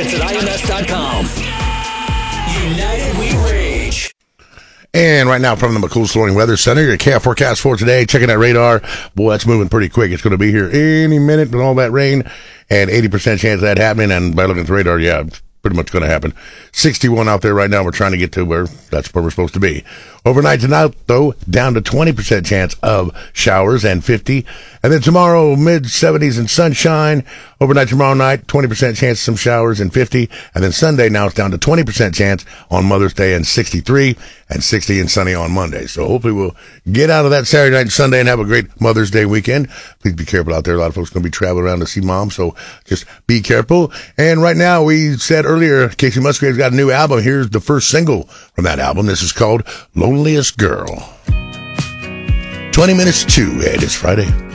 Tickets at IMS.com. United We Rage. And right now from the McCool Flooring Weather Center, your KF forecast for today. Checking that radar. Boy, that's moving pretty quick. It's going to be here any minute with all that rain and 80% chance of that happening. And by looking at the radar, yeah, it's pretty much going to happen. 61 out there right now. We're trying to get to where that's where we're supposed to be. Overnight tonight, though, down to 20% chance of showers and 50. And then tomorrow, mid-70s and sunshine. Overnight tomorrow night, 20% chance of some showers and 50. And then Sunday, now it's down to 20% chance on Mother's Day and 63 and 60 and sunny on Monday. So hopefully we'll get out of that Saturday night and Sunday and have a great Mother's Day weekend. Please be careful out there. A lot of folks are going to be traveling around to see Mom, so just be careful. And right now, we said earlier, Casey Musgrave's got a new album. Here's the first single from that album. This is called Loneliest Girl. 20 minutes to 2, and it's Friday.